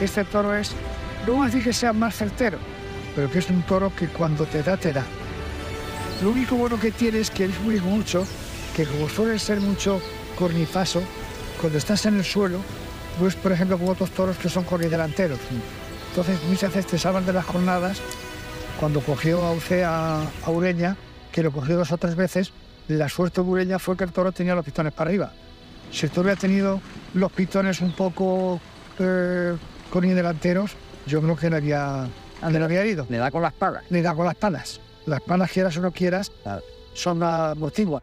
que este toro es, no vamos a decir que sea más certero, pero que es un toro que cuando te da, te da. Lo único bueno que tiene es que es muy mucho, que como suele ser mucho cornifaso, cuando estás en el suelo, pues por ejemplo como otros toros que son cornidelanteros. Entonces muchas veces te salvan de las jornadas. Cuando cogió a Ureña, que lo cogió 2 o 3 veces, la suerte de Ureña fue que el toro tenía los pistones para arriba. Si el toro hubiera tenido los pistones un poco cornidelanteros, yo creo que no había ido. Le da con las palas. Le da con las palas. Las palas, quieras o no quieras, son amortiguas.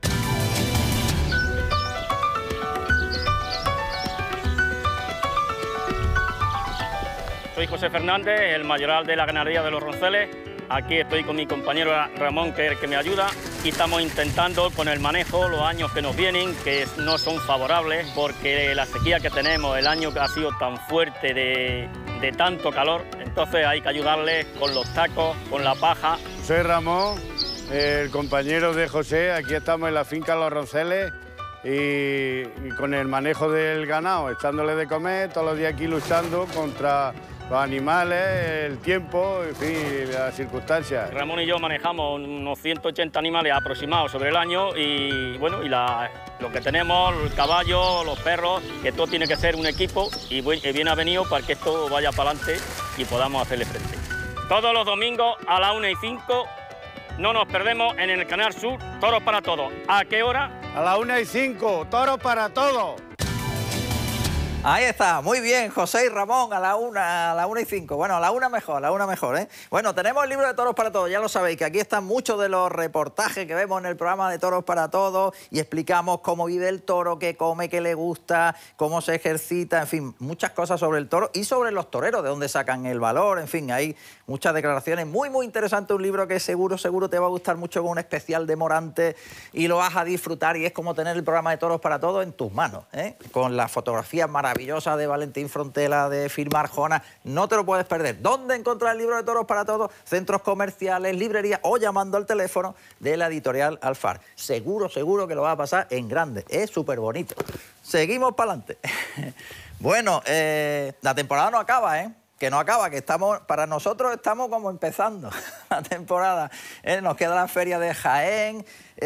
Soy José Fernández, el mayoral de la ganadería de los Ronceles. Aquí estoy con mi compañero Ramón, que es el que me ayuda, y estamos intentando con el manejo los años que nos vienen, que no son favorables, porque la sequía que tenemos, el año que ha sido tan fuerte de tanto calor, entonces hay que ayudarles con los tacos, con la paja. Soy Ramón, el compañero de José, aquí estamos en la finca Los Ronceles y con el manejo del ganado, echándole de comer, todos los días aquí luchando contra los animales, el tiempo, en fin, las circunstancias. Ramón y yo manejamos unos 180 animales aproximados sobre el año y bueno, lo que tenemos, el caballo, los perros, que todo tiene que ser un equipo y bien avenido para que esto vaya para adelante y podamos hacerle frente. Todos los domingos a las 1:05 no nos perdemos en el Canal Sur, Toros para Todos. ¿A qué hora? A las 1:05, Toros para Todos. Ahí está, muy bien, José y Ramón, a la 1:05. Bueno, a la 1 mejor, ¿eh? Bueno, tenemos el libro de Toros para Todos, ya lo sabéis, que aquí están muchos de los reportajes que vemos en el programa de Toros para Todos y explicamos cómo vive el toro, qué come, qué le gusta, cómo se ejercita, en fin, muchas cosas sobre el toro y sobre los toreros, de dónde sacan el valor, en fin, hay muchas declaraciones. Muy, muy interesante, un libro que seguro te va a gustar mucho, con un especial de Morante y lo vas a disfrutar, y es como tener el programa de Toros para Todos en tus manos, ¿eh? Con las fotografías maravillosa de Valentín Frontela, de Filma Arjona, no te lo puedes perder. ¿Dónde encontrar el libro de Toros para Todos? Centros comerciales, librerías o llamando al teléfono de la editorial Alfar. Seguro que lo vas a pasar en grande, es súper bonito. Seguimos para adelante. Bueno, la temporada no acaba, ¿eh? Que no acaba, que para nosotros estamos como empezando la temporada. Nos queda la feria de Jaén,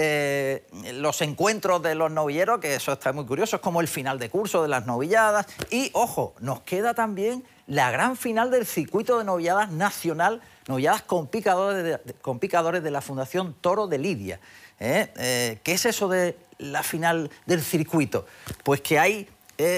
los encuentros de los novilleros, que eso está muy curioso, es como el final de curso de las novilladas. Y, ojo, nos queda también la gran final del circuito de novilladas nacional, novilladas con picadores de la Fundación Toro de Lidia. ¿Qué es eso de la final del circuito? Pues que hay